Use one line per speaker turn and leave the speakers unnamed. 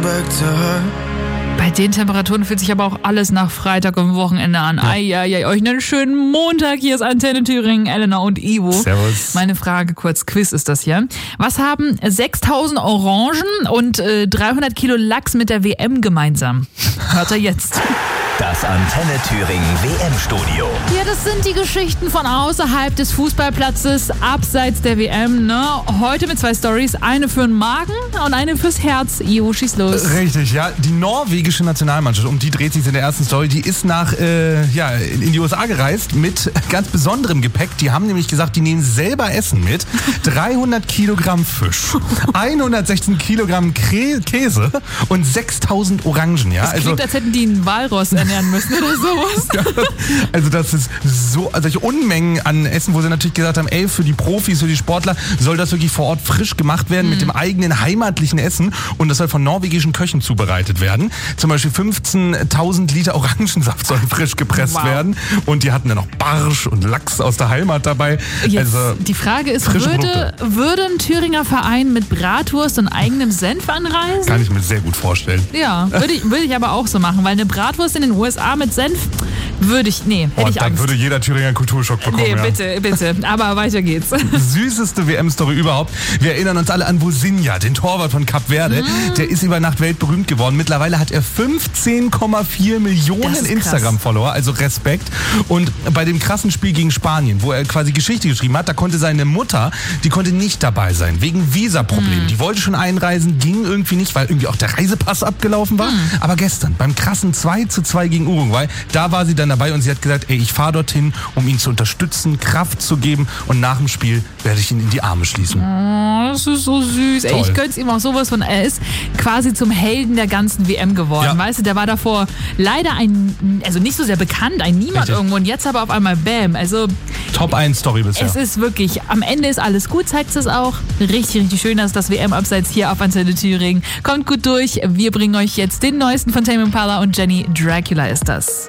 Bei den Temperaturen fühlt sich aber auch alles nach Freitag und Wochenende an. Eieiei, euch einen schönen Montag. Hier ist Antenne Thüringen, Elena und Ivo.
Servus.
Meine Frage, kurz Quiz ist das hier. Was haben 6000 Orangen und 300 Kilo Lachs mit der WM gemeinsam? Hört ihr jetzt.
Das Antenne Thüringen WM-Studio.
Ja, das sind die Geschichten von außerhalb des Fußballplatzes, abseits der WM, ne? Heute mit 2 Storys, eine für den Magen und eine fürs Herz. Ivo, schieß los.
Richtig, ja. Die norwegische Nationalmannschaft, um die dreht sich in der ersten Story, die ist in die USA gereist mit ganz besonderem Gepäck. Die haben nämlich gesagt, die nehmen selber Essen mit. 300 Kilogramm Fisch, 116 Kilogramm Käse und 6000 Orangen, ja.
Das klingt, als hätten die einen Walross ernähren müssen oder sowas.
Ja, also das ist so, solche Unmengen an Essen, wo sie natürlich gesagt haben, ey, für die Profis, für die Sportler soll das wirklich vor Ort frisch gemacht werden mit dem eigenen heimatlichen Essen und das soll von norwegischen Köchen zubereitet werden. Zum Beispiel 15.000 Liter Orangensaft sollen frisch gepresst werden und die hatten dann noch Barsch und Lachs aus der Heimat dabei.
Jetzt,
also
die Frage ist, würde ein Thüringer Verein mit Bratwurst und eigenem Senf anreisen?
Kann ich mir sehr gut vorstellen.
Ja, würde ich aber auch so machen, weil eine Bratwurst in den USA mit Senf hätte ich Angst.
Dann würde jeder Thüringer einen Kulturschock bekommen.
Nee, bitte. Aber weiter geht's.
Süßeste WM-Story überhaupt. Wir erinnern uns alle an Bosinja, den Torwart von Kap Verde. Der ist über Nacht weltberühmt geworden. Mittlerweile hat er 15,4 Millionen Instagram-Follower, also Respekt. Und bei dem krassen Spiel gegen Spanien, wo er quasi Geschichte geschrieben hat, da konnte seine Mutter, die konnte nicht dabei sein, wegen Visaproblemen. Die wollte schon einreisen, ging irgendwie nicht, weil irgendwie auch der Reisepass abgelaufen war. Aber gestern, beim krassen 2:2 gegen Uruguay, da war sie dann dabei und sie hat gesagt, ey, ich fahre dorthin, um ihn zu unterstützen, Kraft zu geben und nach dem Spiel werde ich ihn in die Arme schließen.
Oh, das ist so süß. Ey, ich gönn's ihm auch sowas von. Er ist quasi zum Helden der ganzen WM geworden. Ja. Weißt du, der war davor leider also nicht so sehr bekannt, ein Niemand irgendwo und jetzt aber auf einmal Bam. Also
Top 1 Story bisher.
Es ist wirklich, am Ende ist alles gut, zeigt es auch. Richtig, richtig schön, dass das WM-Abseits hier auf Antenne Thüringen. Kommt gut durch. Wir bringen euch jetzt den neuesten von Tame Impala und Jenny. Dracula ist das.